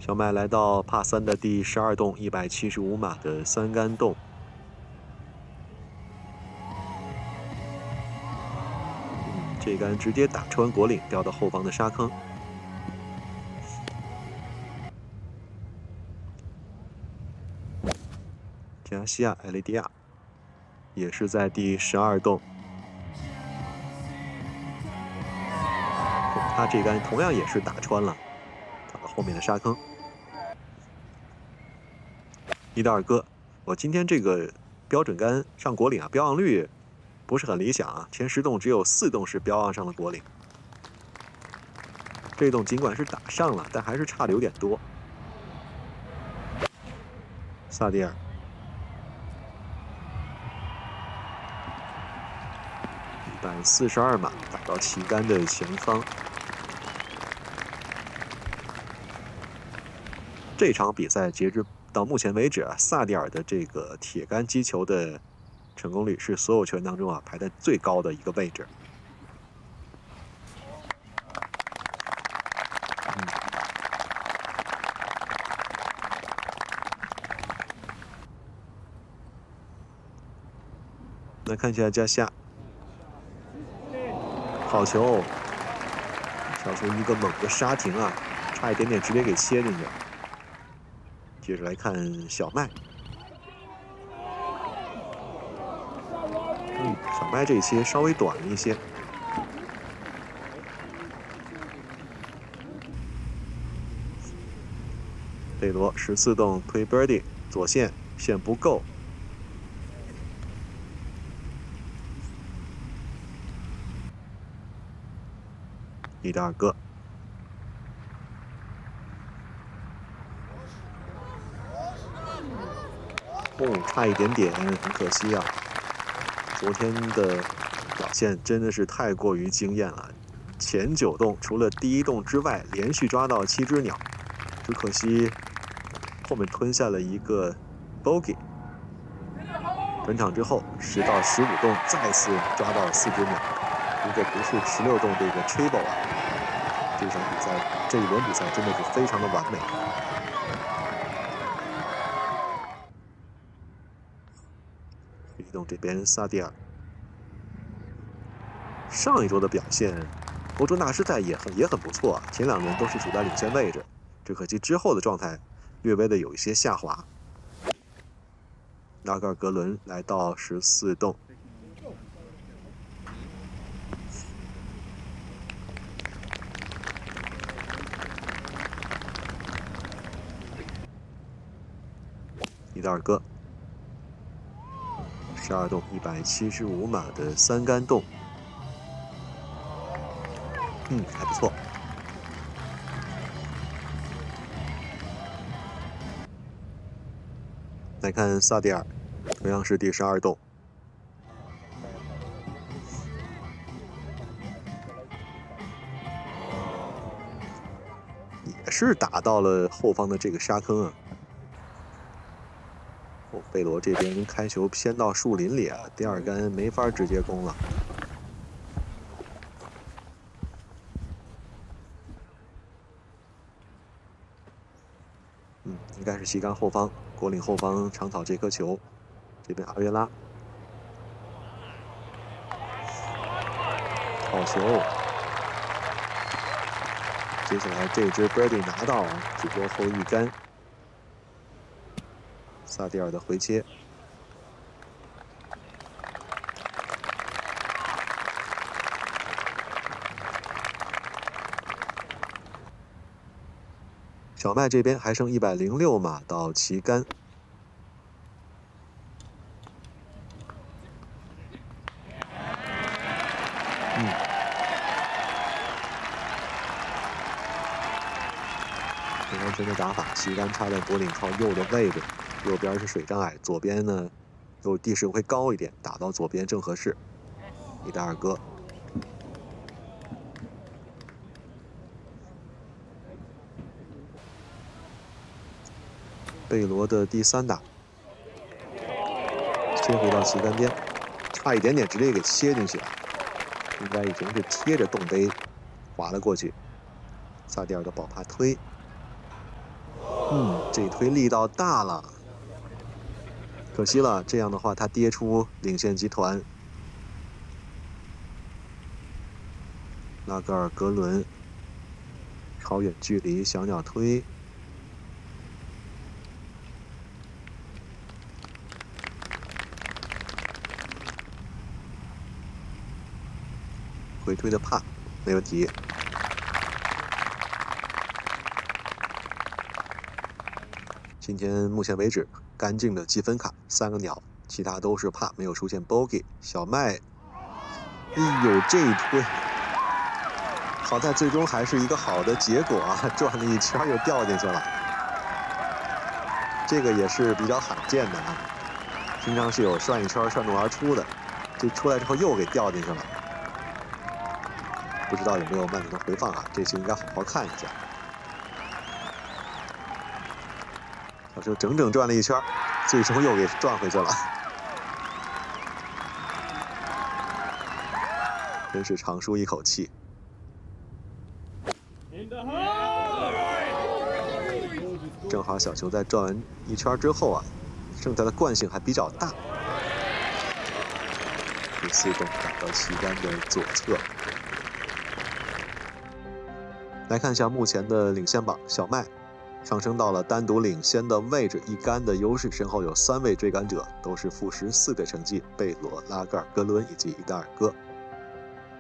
小麦来到帕3的第12洞，175码的3杆洞。这杆直接打穿果岭，掉到后方的沙坑。加西亚·埃雷迪亚也是在第12洞。他这杆同样也是打穿了，打到后面的沙坑。伊德尔戈，我今天这个标准杆上果岭啊，标昂率不是很理想啊，前10洞只有4洞是标昂上了果岭。这洞尽管是打上了，但还是差的有点多。萨迪尔142码打到旗杆的前方。这场比赛截止到目前为止啊，萨迪尔的这个铁杆击球的成功率是所有球员当中啊排在最高的一个位置。来看一下加西亚，好球，小球一个猛的刹停啊，差一点点直接给切进去。接着来看小麦，小麦这一切稍微短了一些。贝罗14洞推 birdie 左线线不够。伊德尔戈，差一点点，很可惜啊。昨天的表现真的是太过于惊艳了，前9洞除了第1洞之外，连续抓到7只鸟，只可惜后面吞下了一个 bogey。转场之后，10到15洞再次抓到4只鸟，如果不是16洞这个 triple 啊，这场比赛这一轮比赛真的是非常的完美。运动这边萨蒂尔，上一周的表现，欧洲大师赛也很不错啊，前2轮都是处在领先位置，只可惜之后的状态略微的有一些下滑。拉格尔格伦来到14洞。伊德尔戈，12洞175码的3杆洞，还不错。来看萨迪尔，同样是第12洞，也是打到了后方的这个沙坑啊。贝罗这边开球偏到树林里啊，第2杆没法直接攻了。应该是旗杆后方，果岭后方长草这颗球，这边阿约拉，好球。接下来这支 birdie 拿到，只落后1杆。萨蒂尔的回切，小麦这边还剩106码到旗杆。很安全的打法，旗杆插在果岭靠右的位置，右边是水障碍，左边呢有地势会高一点，打到左边正合适。伊德尔戈，贝罗的第3打，切回到旗杆边，差一点点直接给切进去了，应该已经是贴着洞杯滑了过去。萨蒂尔的宝帕推， 这一推力道大了，可惜了，这样的话他跌出领先集团。拉格尔格伦超远距离小鸟推，回推的帕没问题。今天目前为止干净的积分卡3个鸟，其他都是帕，没有出现 bogey。小麦，哎呦这一推，好在最终还是一个好的结果啊，转了一圈又掉进去了。这个也是比较罕见的啊，平常是有转一圈转动而出的，这出来之后又给掉进去了。不知道有没有慢点的回放啊？这次应该好好看一下。小球整整转了一圈，最终又给转回去了，真是长舒一口气。正好小球在转完一圈之后啊，剩下的惯性还比较大。第4洞打到旗杆的左侧。来看一下目前的领先榜，小麦上升到了单独领先的位置，一杆的优势，身后有3位追赶者，都是负14的成绩，贝罗、拉格尔格伦以及伊达尔戈。